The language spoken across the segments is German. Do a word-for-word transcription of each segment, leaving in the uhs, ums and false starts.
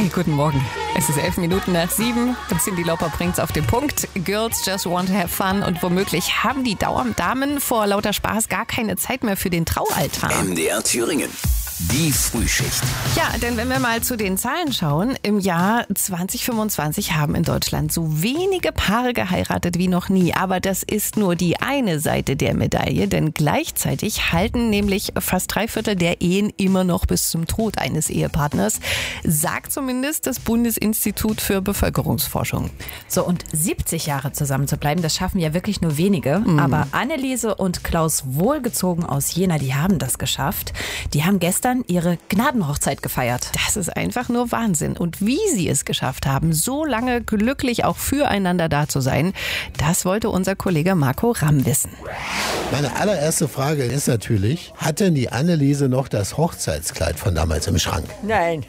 Hey, guten Morgen. Es ist elf Minuten nach sieben. Cyndi Lauper bringt's auf den Punkt. Girls just want to have fun. Und womöglich haben die Damen vor lauter Spaß gar keine Zeit mehr für den Traualtar. M D R Thüringen. Die Frühschicht. Ja, denn wenn wir mal zu den Zahlen schauen, im Jahr zwanzig fünfundzwanzig haben in Deutschland so wenige Paare geheiratet wie noch nie. Aber das ist nur die eine Seite der Medaille, denn gleichzeitig halten nämlich fast drei Viertel der Ehen immer noch bis zum Tod eines Ehepartners, sagt zumindest das Bundesinstitut für Bevölkerungsforschung. So, und siebzig Jahre zusammen zu bleiben, das schaffen ja wirklich nur wenige. Mhm. Aber Anneliese und Klaus Wohlgezogen aus Jena, die haben das geschafft. Die haben gestern ihre Gnadenhochzeit gefeiert. Das ist einfach nur Wahnsinn. Und wie sie es geschafft haben, so lange glücklich auch füreinander da zu sein, das wollte unser Kollege Marco Ramm wissen. Meine allererste Frage ist natürlich, hat denn die Anneliese noch das Hochzeitskleid von damals im Schrank? Nein,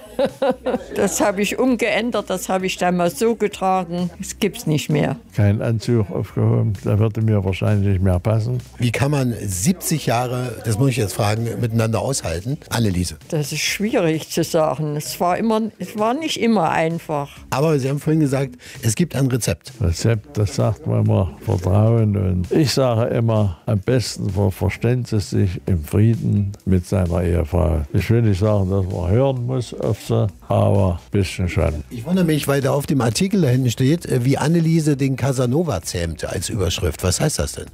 das habe ich umgeändert, das habe ich damals so getragen. Das gibt's nicht mehr. Kein Anzug aufgehoben, der würde mir wahrscheinlich nicht mehr passen. Wie kann man siebzig Jahre, das muss ich jetzt fragen, miteinander aushalten? Anneliese. Das ist schwierig zu sagen. Es war, immer, es war nicht immer einfach. Aber Sie haben vorhin gesagt, es gibt ein Rezept. Rezept, das sagt man immer, Vertrauen. Und ich sage immer, am besten verständigt es sich im Frieden mit seiner Ehefrau. Ich will nicht sagen, dass man hören muss auf sie, aber ein bisschen schon. Ich wundere mich, weil da auf dem Artikel da hinten steht, wie Anneliese den Casanova zähmte als Überschrift. Was heißt das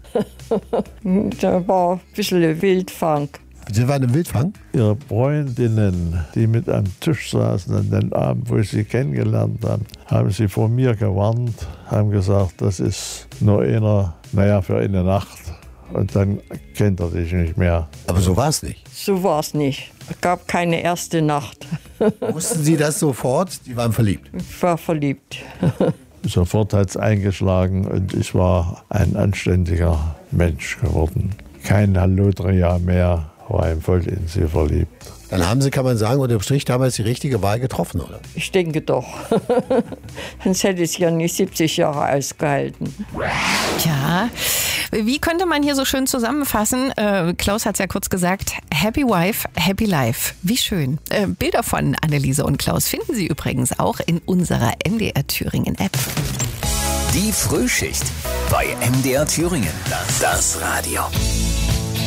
denn? Da war ein bisschen Wildfang. Sie waren im Wildfang? Ihre Freundinnen, die mit am Tisch saßen an den Abend, wo ich sie kennengelernt habe, haben sie vor mir gewarnt, haben gesagt, das ist nur einer, naja, für eine Nacht. Und dann kennt er dich nicht mehr. Aber so war es nicht. So war es nicht. Es gab keine erste Nacht. Wussten Sie das sofort? Sie waren verliebt? Ich war verliebt. Sofort hat es eingeschlagen und ich war ein anständiger Mensch geworden. Kein Hallodria mehr, war ihm voll in sie verliebt. Dann haben Sie, kann man sagen, unterm Strich damals die richtige Wahl getroffen, oder? Ich denke doch. Sonst hätte ich es ja nicht siebzig Jahre ausgehalten. Ja, wie könnte man hier so schön zusammenfassen? Äh, Klaus hat es ja kurz gesagt, Happy Wife, Happy Life. Wie schön. Äh, Bilder von Anneliese und Klaus finden Sie übrigens auch in unserer M D R Thüringen App. Die Frühschicht bei M D R Thüringen. Das, das Radio.